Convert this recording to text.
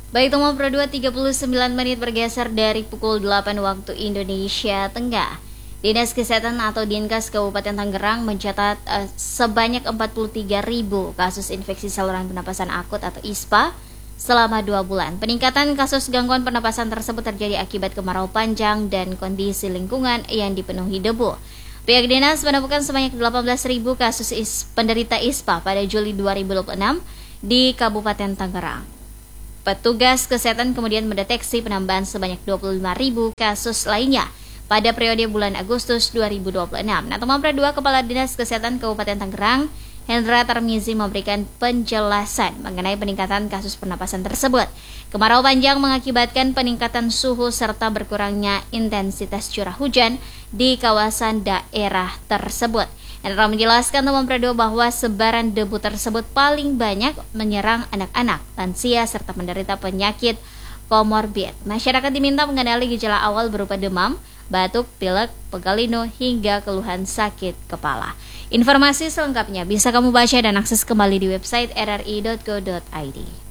Baik, Tomo Pro 2 39 menit bergeser dari pukul 8 waktu Indonesia Tengah. Dinas Kesehatan atau Dinkes Kabupaten Tangerang mencatat sebanyak 43.000 kasus infeksi saluran pernapasan akut atau ISPA selama 2 bulan. Peningkatan kasus gangguan pernapasan tersebut terjadi akibat kemarau panjang dan kondisi lingkungan yang dipenuhi debu. Pihak dinas menemukan sebanyak 18.000 kasus penderita ISPA pada Juli 2026 di Kabupaten Tangerang. Petugas kesehatan kemudian mendeteksi penambahan sebanyak 25.000 kasus lainnya pada periode bulan Agustus 2026. Teman Pro 2 Kepala Dinas Kesehatan Kabupaten Tangerang, Hendra Tarmizi memberikan penjelasan mengenai peningkatan kasus pernapasan tersebut. Kemarau panjang mengakibatkan peningkatan suhu serta berkurangnya intensitas curah hujan di kawasan daerah tersebut. Hendra menjelaskan Teman Pro 2 bahwa sebaran debu tersebut paling banyak menyerang anak-anak, lansia, serta menderita penyakit komorbid. Masyarakat diminta mengenali gejala awal berupa demam, batuk, pilek, pegal linu, hingga keluhan sakit kepala. Informasi selengkapnya bisa kamu baca dan akses kembali di website rri.go.id.